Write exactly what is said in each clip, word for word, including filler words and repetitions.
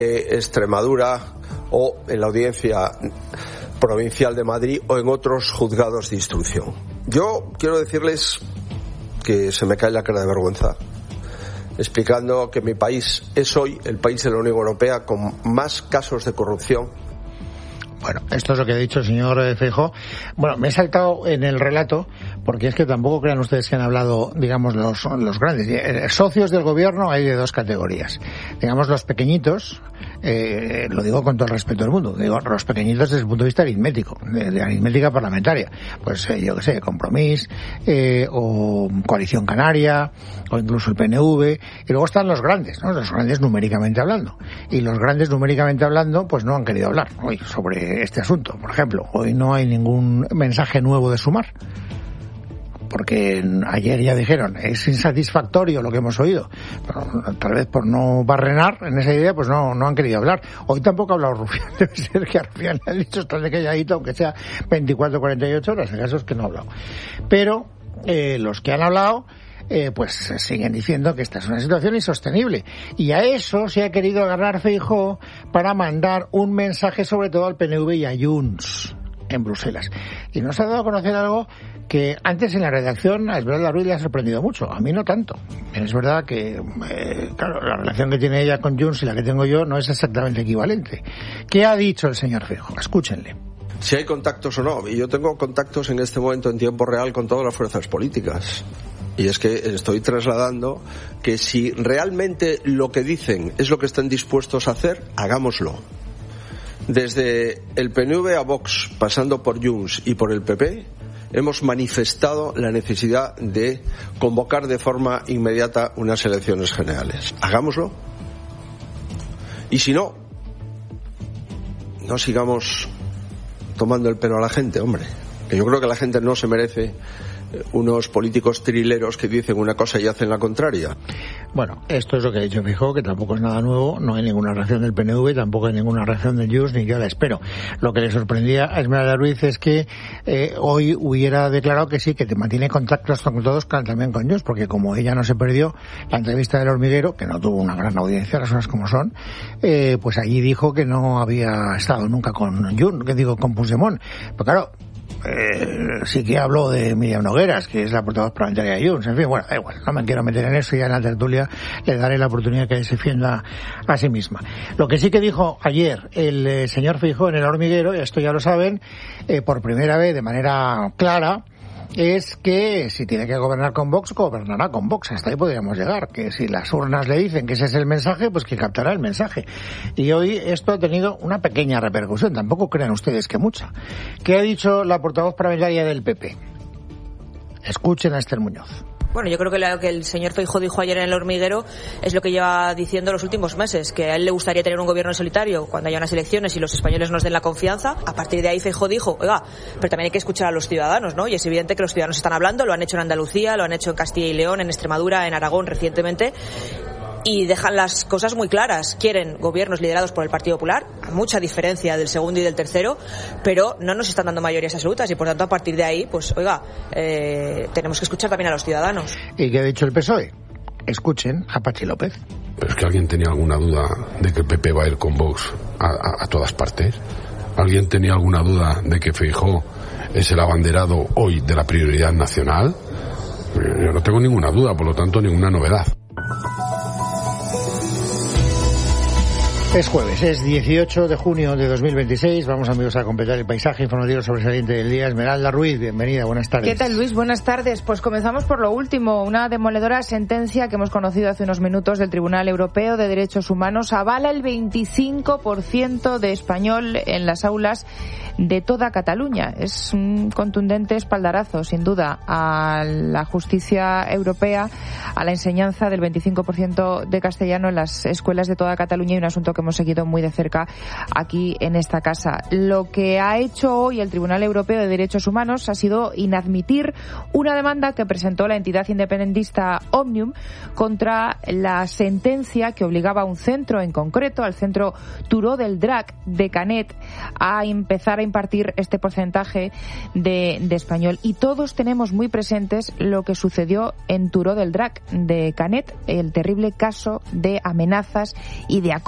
Extremadura o en la Audiencia Provincial de Madrid o en otros juzgados de instrucción. Yo quiero decirles que se me cae la cara de vergüenza explicando que mi país es hoy el país de la Unión Europea con más casos de corrupción. Bueno, esto es lo que ha dicho el señor Feijóo. Bueno, me he saltado en el relato porque es que tampoco crean ustedes que han hablado, digamos, los, los grandes. Socios del gobierno hay de dos categorías. Digamos, los pequeñitos, eh, lo digo con todo el respeto del mundo, digo, los pequeñitos desde el punto de vista aritmético, de, de aritmética parlamentaria. Pues eh, yo qué sé, Compromís, eh, o Coalición Canaria, o incluso el P N V, y luego están los grandes, ¿no? Los grandes numéricamente hablando. Y los grandes numéricamente hablando, pues no han querido hablar hoy sobre este asunto. Por ejemplo, hoy no hay ningún mensaje nuevo de Sumar, porque ayer ya dijeron es insatisfactorio lo que hemos oído, pero tal vez por no barrenar en esa idea pues no no han querido hablar. Hoy tampoco ha hablado Rufián, debe ser que a Rufián le han dicho tras de que haya ido, aunque sea veinticuatro o cuarenta y ocho horas, el caso es que no ha hablado. Pero eh, los que han hablado Eh, pues siguen diciendo que esta es una situación insostenible, y a eso se ha querido agarrar Feijóo para mandar un mensaje sobre todo al P N V y a Junts en Bruselas. Y nos ha dado a conocer algo que antes en la redacción a Esmeralda Ruiz le ha sorprendido mucho, a mí no tanto. Es verdad que, eh, claro, la relación que tiene ella con Junts y la que tengo yo no es exactamente equivalente. ¿Qué ha dicho el señor Feijóo? Escúchenle. Si hay contactos o no, y yo tengo contactos en este momento en tiempo real con todas las fuerzas políticas. Y es que estoy trasladando que si realmente lo que dicen es lo que están dispuestos a hacer, hagámoslo. Desde el P N V a Vox, pasando por Junts y por el P P, hemos manifestado la necesidad de convocar de forma inmediata unas elecciones generales. Hagámoslo. Y si no, no sigamos tomando el pelo a la gente, hombre. Que yo creo que la gente no se merece unos políticos trileros que dicen una cosa y hacen la contraria. Bueno, esto es lo que ha dicho Feijóo, que tampoco es nada nuevo, no hay ninguna reacción del P N V, tampoco hay ninguna reacción del Junts, ni yo la espero. Lo que le sorprendía a Esmeralda Ruiz es que eh, hoy hubiera declarado que sí, que te mantiene contactos con todos, también con Junts, porque como ella no se perdió la entrevista del Hormiguero, que no tuvo una gran audiencia, las cosas como son, eh, pues allí dijo que no había estado nunca con Junts, que digo, con Puigdemont. Pero claro, Eh, sí que habló de Miriam Nogueras, que es la portavoz parlamentaria de Junts. En fin, bueno, da igual, no me quiero meter en eso, ya en la tertulia le daré la oportunidad que se defienda a sí misma. Lo que sí que dijo ayer el eh, señor Feijóo en el Hormiguero, y esto ya lo saben, eh, por primera vez de manera clara, es que si tiene que gobernar con Vox, gobernará con Vox. Hasta ahí podríamos llegar, que si las urnas le dicen que ese es el mensaje, pues que captará el mensaje. Y hoy esto ha tenido una pequeña repercusión, tampoco crean ustedes que mucha. ¿Qué ha dicho la portavoz parlamentaria del P P? Escuchen a Esther Muñoz. Bueno, yo creo que lo que el señor Feijóo dijo ayer en el Hormiguero es lo que lleva diciendo los últimos meses, que a él le gustaría tener un gobierno en solitario cuando haya unas elecciones y los españoles nos den la confianza. A partir de ahí Feijóo dijo, oiga, pero también hay que escuchar a los ciudadanos, ¿no? Y es evidente que los ciudadanos están hablando, lo han hecho en Andalucía, lo han hecho en Castilla y León, en Extremadura, en Aragón recientemente, y dejan las cosas muy claras. Quieren gobiernos liderados por el Partido Popular, a mucha diferencia del segundo y del tercero, pero no nos están dando mayorías absolutas y por tanto a partir de ahí, pues oiga, eh, tenemos que escuchar también a los ciudadanos. ¿Y qué ha dicho el P S O E? Escuchen a Patxi López. ¿Pero es que alguien tenía alguna duda de que el P P va a ir con Vox a, a, a todas partes? ¿Alguien tenía alguna duda de que Feijóo es el abanderado hoy de la prioridad nacional? Yo no tengo ninguna duda, por lo tanto ninguna novedad. Es jueves, es dieciocho de junio de dos mil veintiséis. Vamos, amigos, a completar el paisaje informativo sobresaliente del día. Esmeralda Ruiz, bienvenida, buenas tardes. ¿Qué tal, Luis? Buenas tardes. Pues comenzamos por lo último. Una demoledora sentencia que hemos conocido hace unos minutos del Tribunal Europeo de Derechos Humanos avala el veinticinco por ciento de español en las aulas de toda Cataluña. Es un contundente espaldarazo, sin duda, a la justicia europea, a la enseñanza del veinticinco por ciento de castellano en las escuelas de toda Cataluña, y un asunto que hemos seguido muy de cerca aquí en esta casa. Lo que ha hecho hoy el Tribunal Europeo de Derechos Humanos ha sido inadmitir una demanda que presentó la entidad independentista Òmnium contra la sentencia que obligaba a un centro en concreto, al centro Turó del Drac de Canet, a empezar a impartir este porcentaje de, de español. Y todos tenemos muy presentes lo que sucedió en Turó del Drac de Canet, el terrible caso de amenazas y de acoso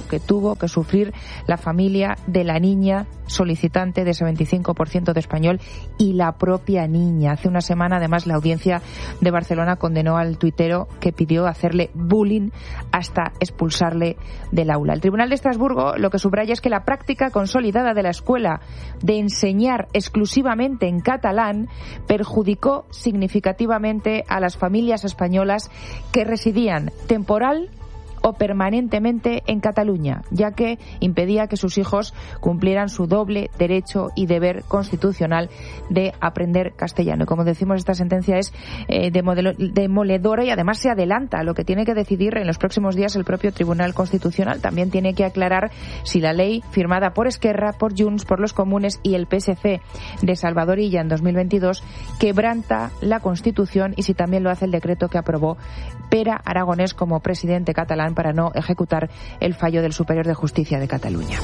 que tuvo que sufrir la familia de la niña solicitante de ese veinticinco por ciento de español y la propia niña. Hace una semana, además, la audiencia de Barcelona condenó al tuitero que pidió hacerle bullying hasta expulsarle del aula. El Tribunal de Estrasburgo lo que subraya es que la práctica consolidada de la escuela de enseñar exclusivamente en catalán perjudicó significativamente a las familias españolas que residían temporal o permanentemente en Cataluña, ya que impedía que sus hijos cumplieran su doble derecho y deber constitucional de aprender castellano. Y como decimos, esta sentencia es eh, demoledora y además se adelanta a lo que tiene que decidir en los próximos días el propio Tribunal Constitucional. También tiene que aclarar si la ley firmada por Esquerra, por Junts, por los Comunes y el P S C de Salvador Illa en dos mil veintidós quebranta la Constitución y si también lo hace el decreto que aprobó Pere Aragonès como presidente catalán para no ejecutar el fallo del Superior de Justicia de Cataluña.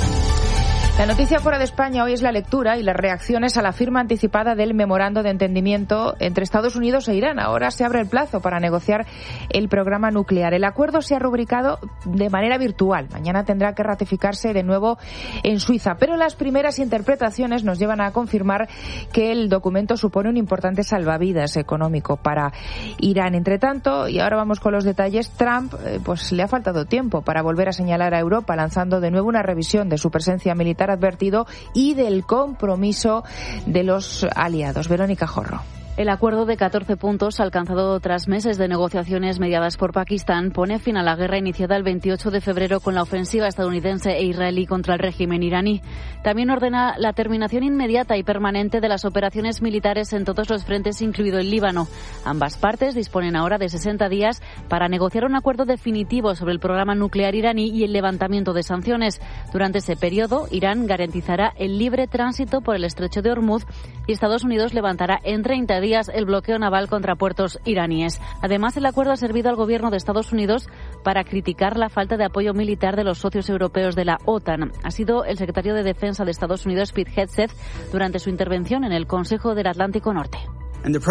La noticia fuera de España hoy es la lectura y las reacciones a la firma anticipada del memorando de entendimiento entre Estados Unidos e Irán. Ahora se abre el plazo para negociar el programa nuclear. El acuerdo se ha rubricado de manera virtual. Mañana tendrá que ratificarse de nuevo en Suiza. Pero las primeras interpretaciones nos llevan a confirmar que el documento supone un importante salvavidas económico para Irán. Entre tanto, y ahora vamos con los detalles, Trump eh, pues le ha faltado tiempo para volver a señalar a Europa, lanzando de nuevo una revisión de su presencia militar advertido y del compromiso de los aliados. Verónica Jorro. El acuerdo de catorce puntos alcanzado tras meses de negociaciones mediadas por Pakistán pone fin a la guerra iniciada el veintiocho de febrero con la ofensiva estadounidense e israelí contra el régimen iraní. También ordena la terminación inmediata y permanente de las operaciones militares en todos los frentes, incluido el Líbano. Ambas partes disponen ahora de sesenta días para negociar un acuerdo definitivo sobre el programa nuclear iraní y el levantamiento de sanciones. Durante ese periodo, Irán garantizará el libre tránsito por el estrecho de Hormuz y Estados Unidos levantará en treinta días el bloqueo naval contra puertos iraníes. Además, el acuerdo ha servido al gobierno de Estados Unidos para criticar la falta de apoyo militar de los socios europeos de la OTAN. Ha sido el secretario de Defensa de Estados Unidos, Pete Hegseth, durante su intervención en el Consejo del Atlántico Norte. Y el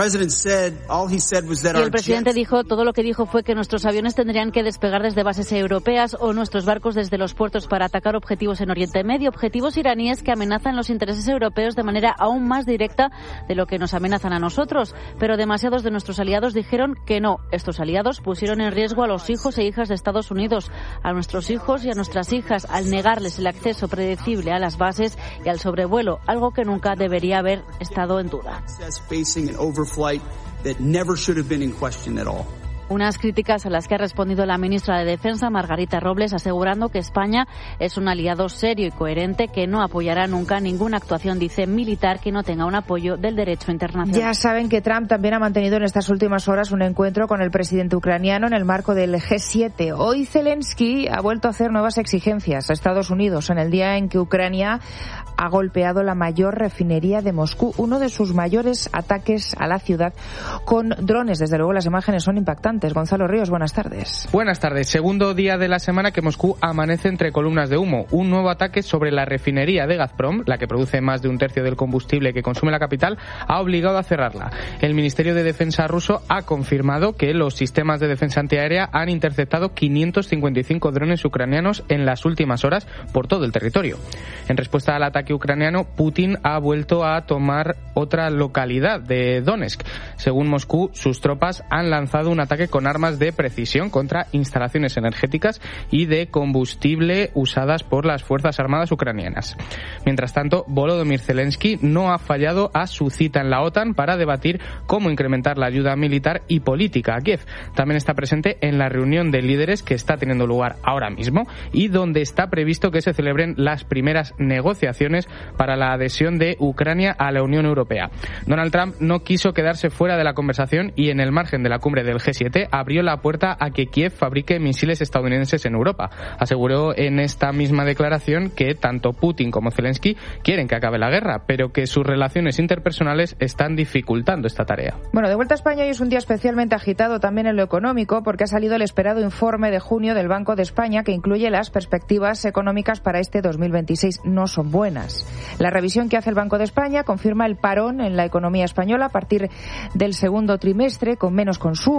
presidente dijo, todo lo que dijo fue que nuestros aviones tendrían que despegar desde bases europeas o nuestros barcos desde los puertos para atacar objetivos en Oriente Medio, objetivos iraníes que amenazan los intereses europeos de manera aún más directa de lo que nos amenazan a nosotros. Pero demasiados de nuestros aliados dijeron que no. Estos aliados pusieron en riesgo a los hijos e hijas de Estados Unidos, a nuestros hijos y a nuestras hijas, al negarles el acceso predecible a las bases y al sobrevuelo, algo que nunca debería haber estado en duda. Overflight that never should have been in question at all. Unas críticas a las que ha respondido la ministra de Defensa, Margarita Robles, asegurando que España es un aliado serio y coherente que no apoyará nunca ninguna actuación, dice, militar que no tenga un apoyo del derecho internacional. Ya saben que Trump también ha mantenido en estas últimas horas un encuentro con el presidente ucraniano en el marco del G siete. Hoy Zelensky ha vuelto a hacer nuevas exigencias a Estados Unidos en el día en que Ucrania ha golpeado la mayor refinería de Moscú, uno de sus mayores ataques a la ciudad con drones. Desde luego las imágenes son impactantes. Gonzalo Ríos, buenas tardes. Buenas tardes. Segundo día de la semana que Moscú amanece entre columnas de humo. Un nuevo ataque sobre la refinería de Gazprom, la que produce más de un tercio del combustible que consume la capital, ha obligado a cerrarla. El Ministerio de Defensa ruso ha confirmado que los sistemas de defensa antiaérea han interceptado quinientos cincuenta y cinco drones ucranianos en las últimas horas por todo el territorio. En respuesta al ataque ucraniano, Putin ha vuelto a tomar otra localidad de Donetsk. Según Moscú, sus tropas han lanzado un ataque con armas de precisión contra instalaciones energéticas y de combustible usadas por las Fuerzas Armadas ucranianas. Mientras tanto, Volodymyr Zelensky no ha fallado a su cita en la OTAN para debatir cómo incrementar la ayuda militar y política a Kiev. También está presente en la reunión de líderes que está teniendo lugar ahora mismo y donde está previsto que se celebren las primeras negociaciones para la adhesión de Ucrania a la Unión Europea. Donald Trump no quiso quedarse fuera de la conversación y en el margen de la cumbre del G siete abrió la puerta a que Kiev fabrique misiles estadounidenses en Europa. Aseguró en esta misma declaración que tanto Putin como Zelensky quieren que acabe la guerra, pero que sus relaciones interpersonales están dificultando esta tarea. Bueno, de vuelta a España hoy es un día especialmente agitado también en lo económico porque ha salido el esperado informe de junio del Banco de España que incluye las perspectivas económicas para este dos mil veintiséis. No son buenas. La revisión que hace el Banco de España confirma el parón en la economía española a partir del segundo trimestre, con menos consumo, con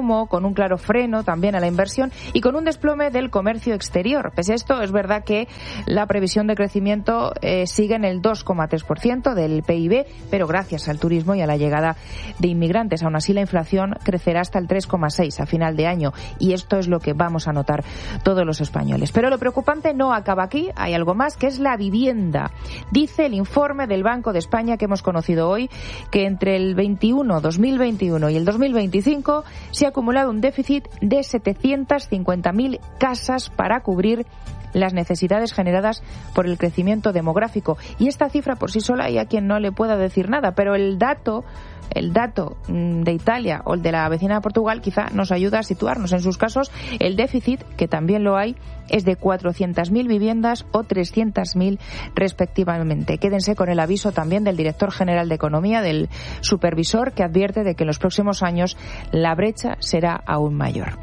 un claro freno también a la inversión y con un desplome del comercio exterior. Pese a esto, es verdad que la previsión de crecimiento eh, sigue en el dos coma tres por ciento del P I B, pero gracias al turismo y a la llegada de inmigrantes. Aún así, la inflación crecerá hasta el tres coma seis por ciento a final de año y esto es lo que vamos a notar todos los españoles. Pero lo preocupante no acaba aquí, hay algo más, que es la vivienda. Dice el informe del Banco de España que hemos conocido hoy que entre el veintiuno, dos mil veintiuno y el dos mil veinticinco se ha acumulado un déficit de setecientas cincuenta mil casas para cubrir las necesidades generadas por el crecimiento demográfico. Y esta cifra por sí sola hay a quien no le pueda decir nada, pero el dato el dato de Italia o el de la vecina de Portugal quizá nos ayuda a situarnos. En sus casos, el déficit, que también lo hay, es de cuatrocientas mil viviendas o trescientas mil respectivamente. Quédense con el aviso también del director general de Economía, del supervisor, que advierte de que en los próximos años la brecha será aún mayor.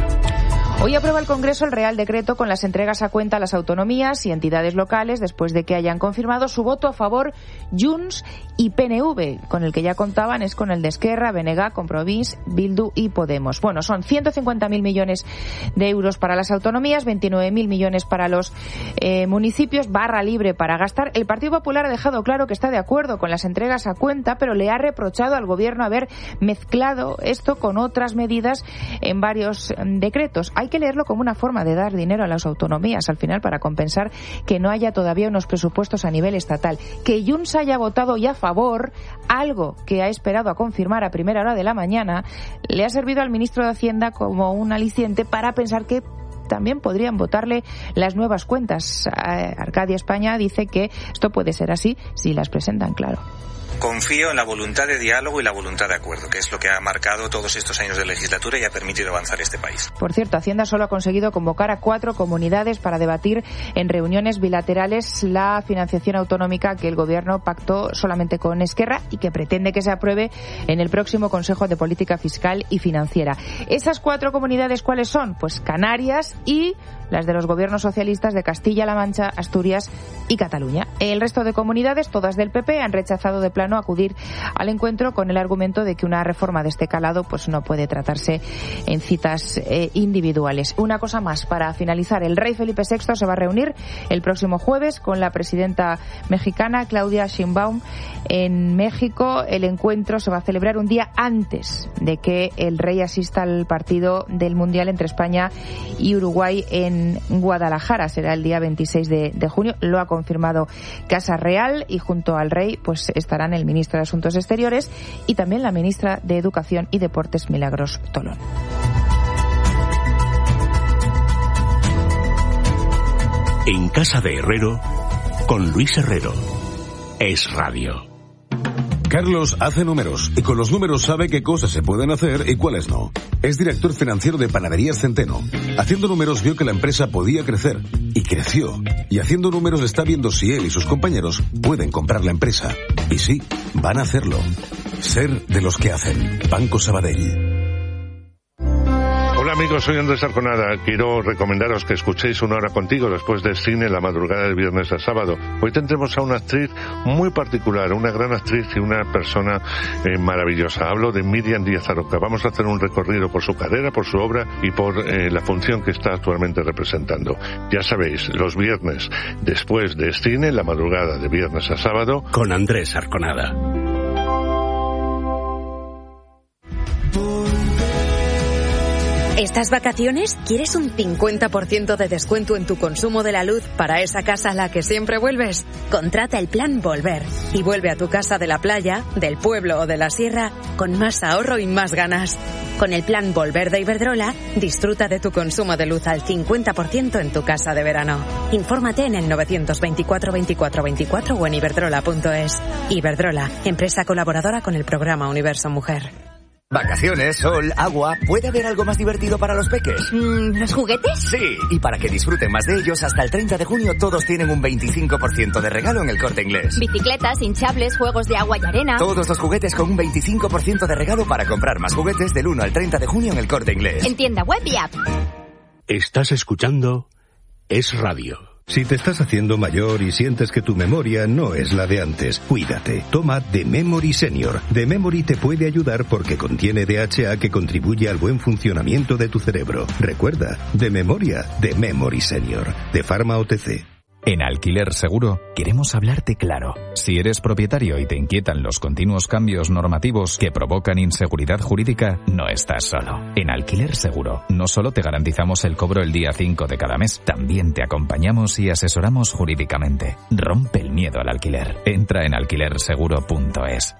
Hoy aprueba el Congreso el Real Decreto con las entregas a cuenta a las autonomías y entidades locales después de que hayan confirmado su voto a favor Junts y P N V. Con el que ya contaban es con el de Esquerra, B N G, Compromís, Bildu y Podemos. Bueno, son ciento cincuenta mil millones de euros para las autonomías, veintinueve mil millones para los eh, municipios, barra libre para gastar. El Partido Popular ha dejado claro que está de acuerdo con las entregas a cuenta, pero le ha reprochado al Gobierno haber mezclado esto con otras medidas en varios decretos. Hay Hay que leerlo como una forma de dar dinero a las autonomías al final para compensar que no haya todavía unos presupuestos a nivel estatal. Que Junts haya votado ya a favor, algo que ha esperado a confirmar a primera hora de la mañana, le ha servido al ministro de Hacienda como un aliciente para pensar que también podrían votarle las nuevas cuentas. Arcadia España dice que esto puede ser así si las presentan, claro. Confío en la voluntad de diálogo y la voluntad de acuerdo, que es lo que ha marcado todos estos años de legislatura y ha permitido avanzar este país. Por cierto, Hacienda solo ha conseguido convocar a cuatro comunidades para debatir en reuniones bilaterales la financiación autonómica que el Gobierno pactó solamente con Esquerra y que pretende que se apruebe en el próximo Consejo de Política Fiscal y Financiera. ¿Esas cuatro comunidades cuáles son? Pues Canarias y las de los gobiernos socialistas de Castilla-La Mancha, Asturias y Cataluña. El resto de comunidades, todas del P P, han rechazado de plano acudir al encuentro con el argumento de que una reforma de este calado pues no puede tratarse en citas eh, individuales. Una cosa más, para finalizar, el rey Felipe sexto se va a reunir el próximo jueves con la presidenta mexicana Claudia Sheinbaum en México. El encuentro se va a celebrar un día antes de que el rey asista al partido del Mundial entre España y Uruguay en Guadalajara. Será el día veintiséis de, de junio. Lo ha confirmado Casa Real y junto al rey pues estarán el ministro de Asuntos Exteriores y también la ministra de Educación y Deportes, Milagros Tolón. En Casa de Herrero, con Luis Herrero. Es Radio. Carlos hace números y con los números sabe qué cosas se pueden hacer y cuáles no. Es director financiero de Panaderías Centeno. Haciendo números vio que la empresa podía crecer y creció. Y haciendo números está viendo si él y sus compañeros pueden comprar la empresa. Y sí, van a hacerlo. Ser de los que hacen. Banco Sabadell. Hola amigos, soy Andrés Arconada. Quiero recomendaros que escuchéis Una Hora Contigo después del cine la madrugada del viernes al sábado. Hoy tendremos a una actriz muy particular, una gran actriz y una persona eh, maravillosa. Hablo de Miriam Díaz Aroca. Vamos a hacer un recorrido por su carrera, por su obra y por eh, la función que está actualmente representando. Ya sabéis, los viernes después del cine, la madrugada de viernes a sábado, con Andrés Arconada. ¿Estas vacaciones quieres un cincuenta por ciento de descuento en tu consumo de la luz para esa casa a la que siempre vuelves? Contrata el plan Volver y vuelve a tu casa de la playa, del pueblo o de la sierra con más ahorro y más ganas. Con el plan Volver de Iberdrola, disfruta de tu consumo de luz al cincuenta por ciento en tu casa de verano. Infórmate en el novecientos veinticuatro veinticuatro veinticuatro o en iberdrola punto es. Iberdrola, empresa colaboradora con el programa Universo Mujer. Vacaciones, sol, agua. ¿Puede haber algo más divertido para los peques? Mm, ¿Los juguetes? Sí, y para que disfruten más de ellos, hasta el treinta de junio todos tienen un veinticinco por ciento de regalo en El Corte Inglés. Bicicletas, hinchables, juegos de agua y arena. Todos los juguetes con un veinticinco por ciento de regalo para comprar más juguetes del uno al treinta de junio en El Corte Inglés. En tienda web y app. Estás escuchando Es Radio. Si te estás haciendo mayor y sientes que tu memoria no es la de antes, cuídate. Toma The Memory Senior. The Memory te puede ayudar porque contiene D H A que contribuye al buen funcionamiento de tu cerebro. Recuerda, de memoria, The Memory Senior. De Pharma O T C. En Alquiler Seguro queremos hablarte claro. Si eres propietario y te inquietan los continuos cambios normativos que provocan inseguridad jurídica, no estás solo. En Alquiler Seguro no solo te garantizamos el cobro el día cinco de cada mes, también te acompañamos y asesoramos jurídicamente. Rompe el miedo al alquiler. Entra en alquiler seguro punto es.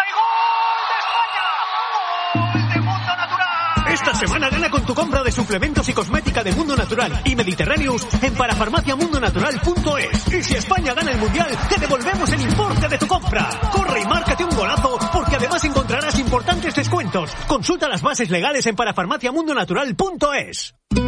Esta semana gana con tu compra de suplementos y cosmética de Mundo Natural y Mediterráneos en parafarmacia mundo natural punto es. Y si España gana el Mundial, te devolvemos el importe de tu compra. Corre y márcate un golazo, porque además encontrarás importantes descuentos. Consulta las bases legales en parafarmacia mundo natural punto es.